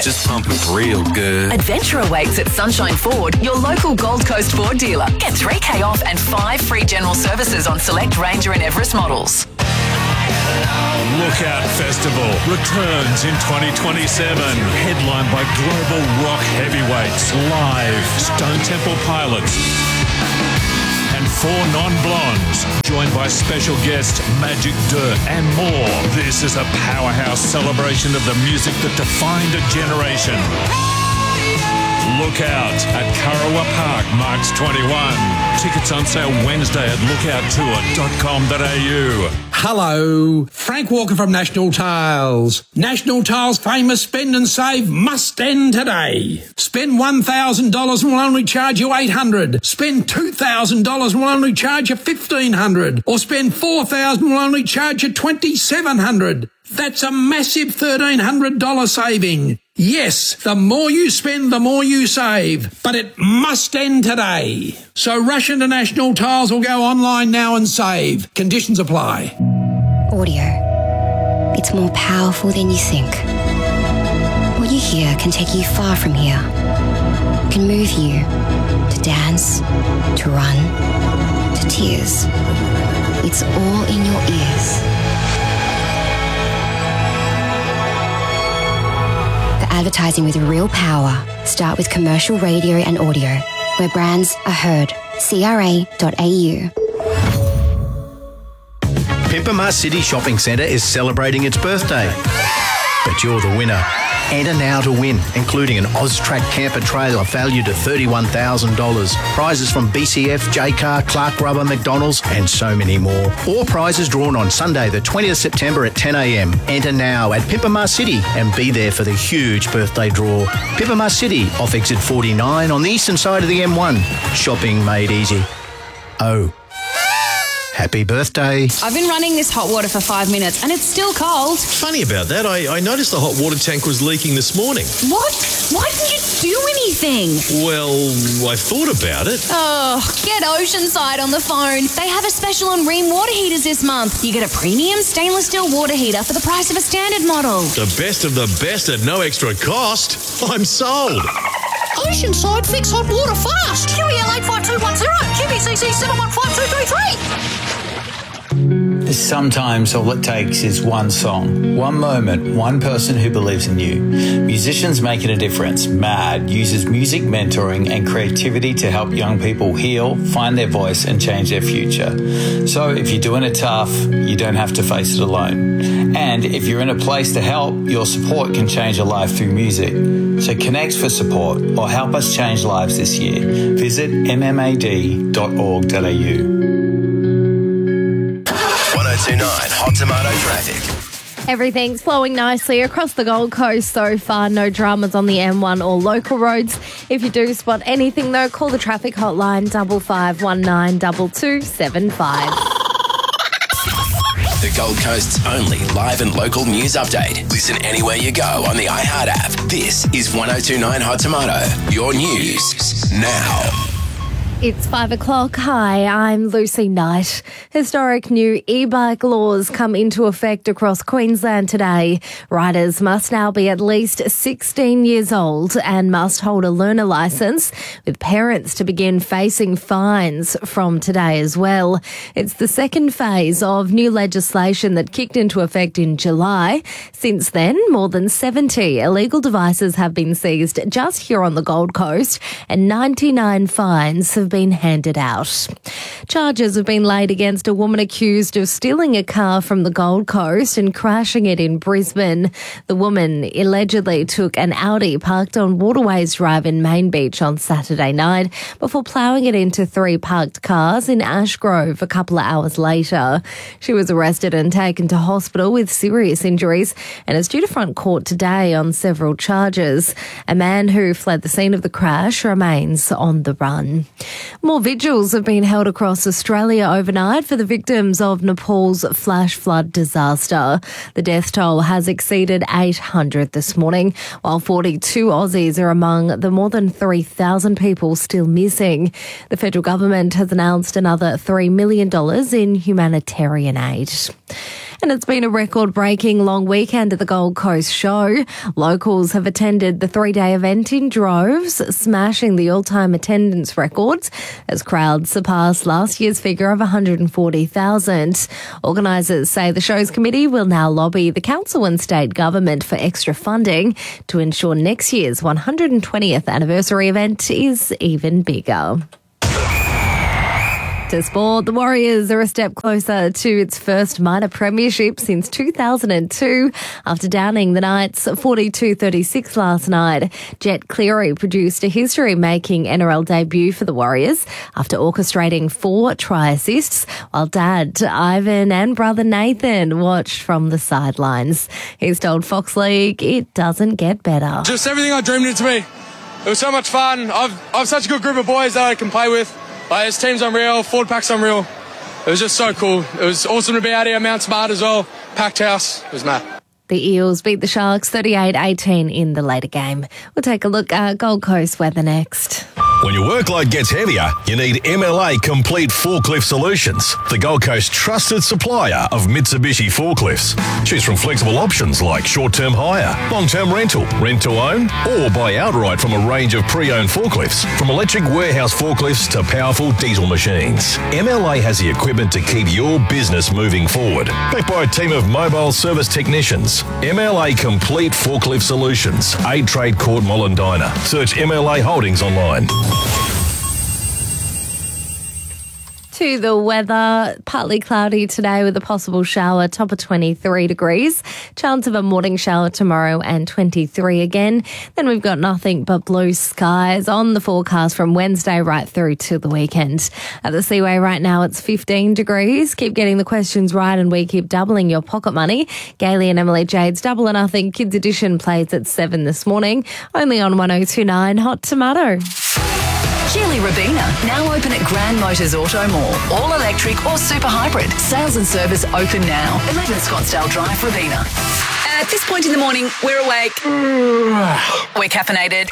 Just pump it real good. Adventure awaits at Sunshine Ford, your local Gold Coast Ford dealer. Get $3,000 off and 5 free general services on select Ranger and Everest models. Lookout Festival returns in 2027. Headlined by global rock heavyweights, Live, Stone Temple Pilots, and 4 non-blondes, joined by special guests Magic Dirt and more. This is a powerhouse celebration of the music that defined a generation. Lookout at Kurrawa Park, March 21. Tickets on sale Wednesday at lookouttour.com.au. Hello, Frank Walker from National Tiles. National Tiles' famous spend and save must end today. Spend $1,000 and we'll only charge you $800. Spend $2,000 and we'll only charge you $1,500. Or spend $4,000 and we'll only charge you $2,700. That's a massive $1,300 saving. Yes, the more you spend, the more you save. But it must end today. So rush into National Tiles or go online now and save. Conditions apply. Audio. It's more powerful than you think. What you hear can take you far from here. It can move you to dance, to run, to tears. It's all in your ears. Advertising with real power. Start with commercial radio and audio, where brands are heard. CRA.au. Pimpama City Shopping Centre is celebrating its birthday. But you're the winner. Enter now to win, including an Oztrack camper trailer valued at $31,000. Prizes from BCF, Jaycar, Clark Rubber, McDonald's, and so many more. All prizes drawn on Sunday, the 20th of September at 10 a.m. Enter now at Pimpama City and be there for the huge birthday draw. Pimpama City, off exit 49 on the eastern side of the M1. Shopping made easy. Oh. Happy birthday. I've been running this hot water for 5 minutes and it's still cold. Funny about that. I noticed the hot water tank was leaking this morning. What? Why didn't you do anything? Well, I thought about it. Oh, get Oceanside on the phone. They have a special on Rheem water heaters this month. You get a premium stainless steel water heater for the price of a standard model. The best of the best at no extra cost. I'm sold. Oceanside, fix hot water fast. QEL 85210, QBCC 715233. Sometimes all it takes is one song, one moment, one person who believes in you. Musicians Making a Difference, MAD, uses music mentoring and creativity to help young people heal, find their voice and change their future. So if you're doing it tough, you don't have to face it alone. And if you're in a place to help, your support can change a life through music. So connect for support or help us change lives this year. Visit mmad.org.au. 1029 Hot Tomato Traffic. Everything's flowing nicely across the Gold Coast so far. No dramas on the M1 or local roads. If you do spot anything, though, call the traffic hotline 5519 2275. The Gold Coast's only live and local news update. Listen anywhere you go on the iHeart app. This is 1029 Hot Tomato. Your news now. It's 5 o'clock. Hi, I'm Lucy Knight. Historic new e-bike laws come into effect across Queensland today. Riders must now be at least 16 years old and must hold a learner licence, with parents to begin facing fines from today as well. It's the second phase of new legislation that kicked into effect in July. Since then, more than 70 illegal devices have been seized just here on the Gold Coast, and 99 fines have been handed out. Charges have been laid against a woman accused of stealing a car from the Gold Coast and crashing it in Brisbane. The woman allegedly took an Audi parked on Waterways Drive in Main Beach on Saturday night before ploughing it into 3 parked cars in Ashgrove a couple of hours later. She was arrested and taken to hospital with serious injuries and is due to front court today on several charges. A man who fled the scene of the crash remains on the run. More vigils have been held across Australia overnight for the victims of Nepal's flash flood disaster. The death toll has exceeded 800 this morning, while 42 Aussies are among the more than 3,000 people still missing. The federal government has announced another $3 million in humanitarian aid. And it's been a record-breaking long weekend at the Gold Coast Show. Locals have attended the 3-day event in droves, smashing the all-time attendance records as crowds surpassed last year's figure of 140,000. Organisers say the show's committee will now lobby the council and state government for extra funding to ensure next year's 120th anniversary event is even bigger. To sport, the Warriors are a step closer to its first minor premiership since 2002 after downing the Knights 42-36 last night. Jet Cleary produced a history-making NRL debut for the Warriors after orchestrating 4 try assists, while Dad, Ivan and brother Nathan watched from the sidelines. He's told Fox League it doesn't get better. Just everything I dreamed it to be. It was so much fun. I've such a good group of boys that I can play with. This team's unreal, forward pack's unreal. It was just so cool. It was awesome to be out here, Mount Smart as well. Packed house. It was mad. The Eels beat the Sharks 38-18 in the later game. We'll take a look at Gold Coast weather next. When your workload gets heavier, you need MLA Complete Forklift Solutions, the Gold Coast trusted supplier of Mitsubishi forklifts. Choose from flexible options like short-term hire, long-term rental, rent-to-own, or buy outright from a range of pre-owned forklifts, from electric warehouse forklifts to powerful diesel machines. MLA has the equipment to keep your business moving forward. Backed by a team of mobile service technicians. MLA Complete Forklift Solutions, 8 Trade Court Mollendina. Search MLA Holdings online. To the weather, partly cloudy today with a possible shower, top of 23 degrees. Chance of a morning shower tomorrow and 23 again. Then we've got nothing but blue skies on the forecast from Wednesday right through to the weekend. At the Seaway right now, it's 15 degrees. Keep getting the questions right and we keep doubling your pocket money. Gailey and Emily Jade's Double or Nothing Kids Edition plays at 7 this morning, only on 1029 Hot Tomato. Geely Rabina, now open at Grand Motors Auto Mall. All electric or super hybrid. Sales and service open now. 11 Scottsdale Drive, Rabina. At this point in the morning, we're awake. We're caffeinated.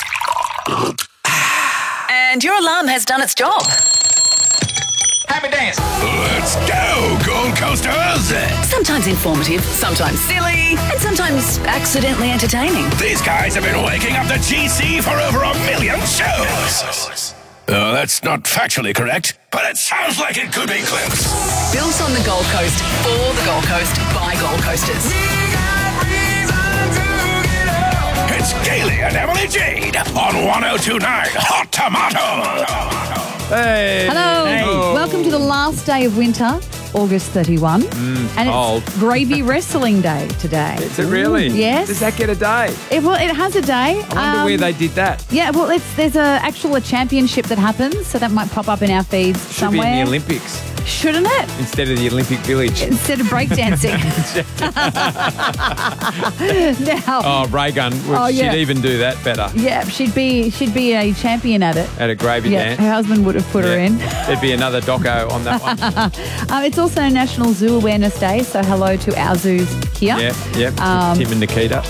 And your alarm has done its job. Happy dance. Let's go, Gold Coasters. Sometimes informative, sometimes silly, and sometimes accidentally entertaining. These guys have been waking up the GC for over 1 million shows. That's not factually correct, but it sounds like it could be close. Built on the Gold Coast, for the Gold Coast, by Gold Coasters. It's Gailey and Emily Jade on 1029 Hot Tomato. Hey. Hello. Hey. Welcome to the last day of winter, August 31. And cold. it's Gravy Wrestling Day today. Is it really? Yes. Does that get a day? It has a day. I wonder where they did that. Yeah, well, there's a championship that happens, so that might pop up in our feeds Should somewhere. be in the Olympics Shouldn't it? instead of the Olympic Village. Instead of breakdancing. Now, Raygun. yeah. She'd even do that better yeah, she'd be a champion at it. at a gravy Yeah, dance. her husband would have put her in. There'd be another doco on that one. It's also National Zoo Awareness Day, so hello to our zoos here. Yeah. Tim and Nikita.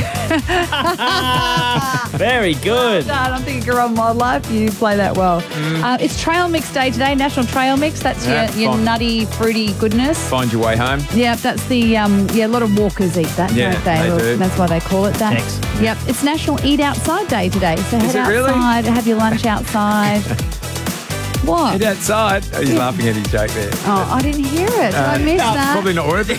Very good. I don't think you're on wildlife. You play that well. It's Trail Mix Day today, National Trail Mix. That's your nutty, fruity goodness. Find your way home. Yeah, that's the, a lot of walkers eat that, Yeah, don't they? they do. That's why they call it that. Thanks. Yep, it's National Eat Outside Day today. So Is head it really? outside, have your lunch outside. What? Head outside. Oh, he's laughing at his joke there. Oh, I didn't hear it. Did I miss that? Probably not worth it.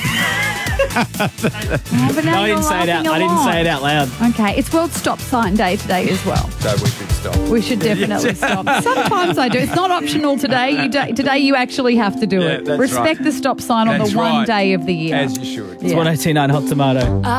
But now I you're didn't say it out. laughing I didn't say it out loud. Okay, it's World Stop Sign Day today as well. So we should stop. We should definitely stop. Sometimes I do. It's not optional today. Today you actually have to do it. that's Respect right. the stop sign on That's the one right. day of the year. As you should. It's 1029 Hot Tomato.